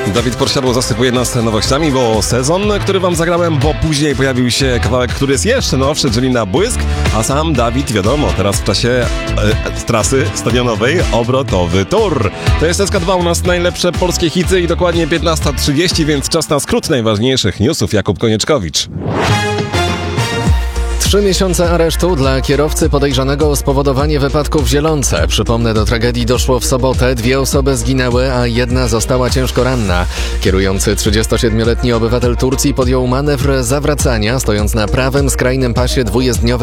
Dawid Podsiadło zasypuje nas nowościami, bo sezon, który wam zagrałem, bo później pojawił się kawałek, który jest jeszcze nowszy, czyli Na błysk, a sam Dawid, wiadomo, teraz w czasie trasy stadionowej obrotowy tor. To jest SK2, u nas najlepsze polskie hity i dokładnie 15:30, więc czas na skrót najważniejszych newsów. Jakub Konieczkowicz. 3 miesiące aresztu dla kierowcy podejrzanego o spowodowanie wypadku w Zielonce. Przypomnę, do tragedii doszło w sobotę. 2 osoby zginęły, a 1 została ciężko ranna. Kierujący 37-letni obywatel Turcji podjął manewr zawracania, stojąc na prawym skrajnym pasie dwujezdniowym